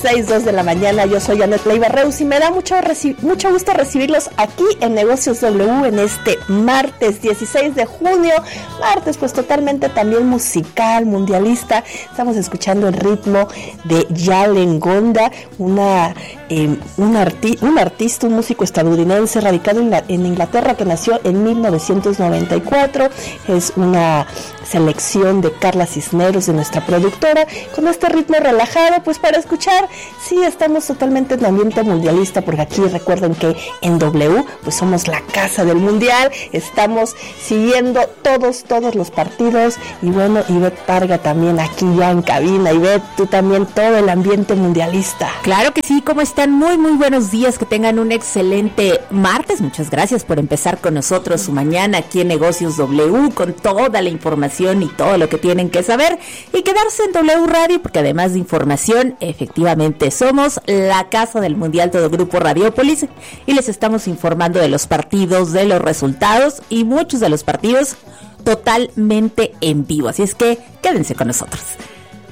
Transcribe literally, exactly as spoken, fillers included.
dieciséis, dos de la mañana. Yo soy Anet Leiva Reus y me da mucho, reci- mucho gusto recibirlos aquí en Negocios W en este martes dieciséis de junio. Martes pues totalmente también musical, mundialista. Estamos escuchando el ritmo de Yalen Gonda, una, eh, un, arti- un artista, un músico estadounidense radicado en, la- en Inglaterra que nació en mil novecientos noventa y cuatro. Es una selección de Carla Cisneros, de nuestra productora, con este ritmo relajado, pues para escuchar. Sí, estamos totalmente en ambiente mundialista, porque aquí recuerden que en W, pues somos la casa del mundial, estamos siguiendo todos, todos los partidos, y bueno, Ivette Parga también aquí ya en cabina. Ivette, tú también, todo el ambiente mundialista. Claro que sí, ¿cómo están? Muy, muy buenos días, que tengan un excelente martes. Muchas gracias por empezar con nosotros su mañana aquí en Negocios W, con toda la información y todo lo que tienen que saber, y quedarse en W Radio, porque además de información, efectivamente somos la casa del mundial, todo Grupo Radiópolis, y les estamos informando de los partidos, de los resultados, y muchos de los partidos totalmente en vivo, así es que quédense con nosotros.